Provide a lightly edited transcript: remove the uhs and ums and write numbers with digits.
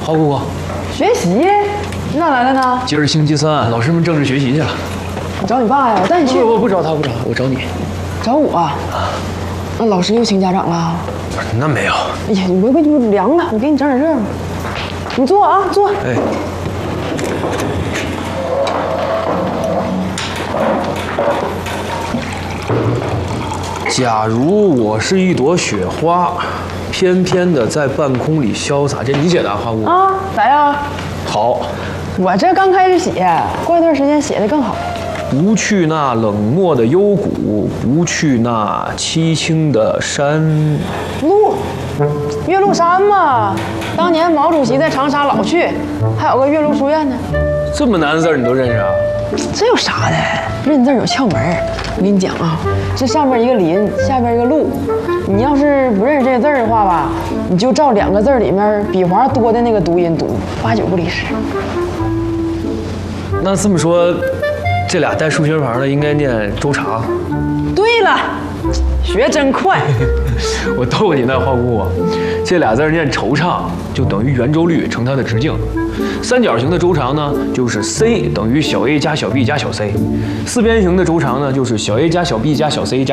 好姑姑， 学习？你哪来的呢？ 今儿星期三，老师们正式学习去了。 我找你爸呀，我带你去。 不找他，不找他，我找你。 找我啊？那老师又请家长了？ 那没有。 哎呀，我给你凉了，我给你整点热乎。你坐啊，坐。 哎。假如我是一朵雪花，翩翩的在半空里潇洒，这你写的啊，花姑？ 啊，咋样？ 好。 我这刚开始写，过一段时间写的更好。 不去那冷漠的幽谷，不去那凄清的山路，岳麓山嘛，当年毛主席在长沙老去，还有个岳麓书院呢。 这么难的字儿你都认识啊？ 这有啥的？认字有窍门。我跟你讲啊，这上边一个林，下边一个路。你要是不认识这个字儿的话吧，你就照两个字里面笔画多的那个读音读，8、9不离10。 那这么说，这俩带数学旁的应该念周长。 对了，学真快。 我逗你呢，花姑，这俩字念惆怅，就等于圆周率乘它的直径。三角形的周长呢，就是 c 等于小 a 加小 b 加小 c。四边形的周长呢，就是小 a 加小 b 加小 c 加